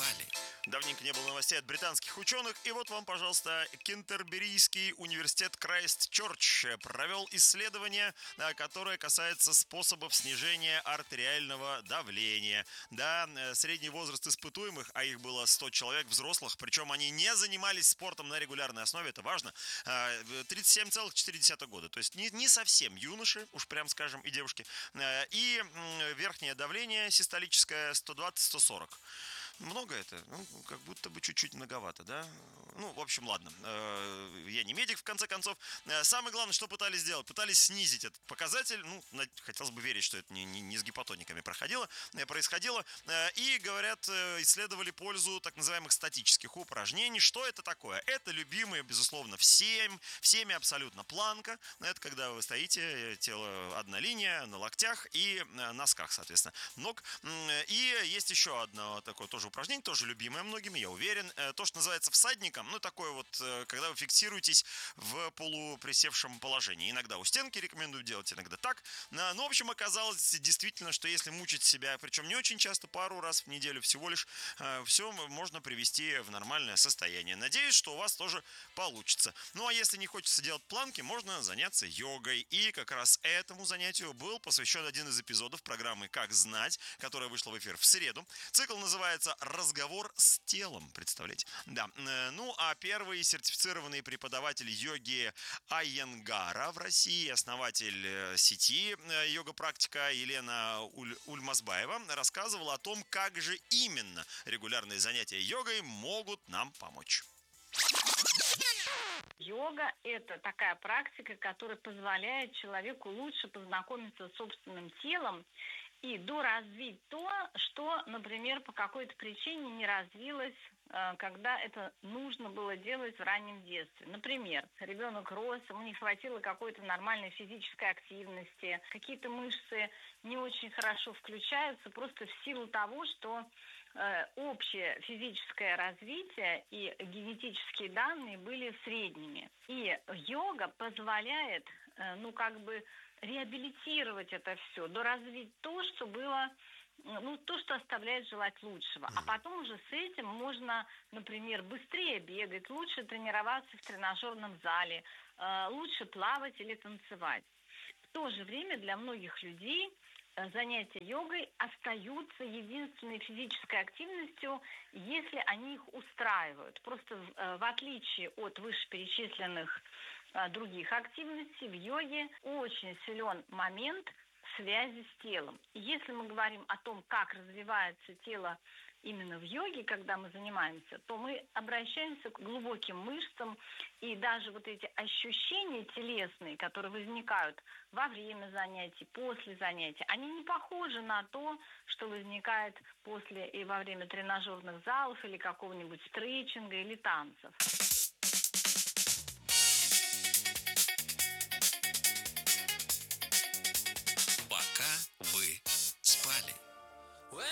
Бали. Давненько не было новостей от британских ученых, и вот вам, пожалуйста, Кентерберийский университет Крайстчерч провел исследование, которое касается способов снижения артериального давления. Да, средний возраст испытуемых, а их было 100 человек взрослых, причем они не занимались спортом на регулярной основе, это важно, 37,4 года, то есть не совсем юноши, уж прям скажем, и девушки, и верхнее давление систолическое 120-140. Много это? Ну, как будто бы чуть-чуть многовато, да? Ну, в общем, ладно. Я не медик, в конце концов. Самое главное, что пытались сделать? Пытались снизить этот показатель. Ну, хотелось бы верить, что это не с гипотониками происходило. И, говорят, исследовали пользу так называемых статических упражнений. Что это такое? Это любимые, безусловно, всеми абсолютно планка. Это когда вы стоите, тело одна линия, на локтях и носках, соответственно, ног. И есть еще одно такое тоже упражнение, тоже любимое многими, я уверен. То, что называется всадником, ну, такое вот, когда вы фиксируетесь в полуприсевшем положении. Иногда у стенки рекомендую делать, иногда так. Ну, в общем, оказалось действительно, что если мучить себя, причем не очень часто, пару раз в неделю всего лишь, все можно привести в нормальное состояние. Надеюсь, что у вас тоже получится. Ну, а если не хочется делать планки, можно заняться йогой. И как раз этому занятию был посвящен один из эпизодов программы «Как знать», которая вышла в эфир в среду. Цикл называется «Разговор с телом», представляете? Да. Ну, а первый сертифицированный преподаватель йоги Айенгара в России, основатель сети йога-практика Елена Ульмазбаева рассказывала о том, как же именно регулярные занятия йогой могут нам помочь. Йога – это такая практика, которая позволяет человеку лучше познакомиться с собственным телом и доразвить то, что, например, по какой-то причине не развилось, когда это нужно было делать в раннем детстве. Например, ребенок рос, ему не хватило какой-то нормальной физической активности, какие-то мышцы не очень хорошо включаются просто в силу того, что общее физическое развитие и генетические данные были средними. И йога позволяет, реабилитировать это все, доразвить то, что было, то, что оставляет желать лучшего. А потом уже с этим можно, например, быстрее бегать, лучше тренироваться в тренажерном зале, лучше плавать или танцевать. В то же время для многих людей занятия йогой остаются единственной физической активностью, если они их устраивают. Просто в отличие от вышеперечисленных других активностей, в йоге очень силен момент связи с телом. И если мы говорим о том, как развивается тело именно в йоге, когда мы занимаемся, то мы обращаемся к глубоким мышцам, и даже вот эти ощущения телесные, которые возникают во время занятий, после занятий, они не похожи на то, что возникает после и во время тренажерных залов или какого-нибудь стретчинга или танцев.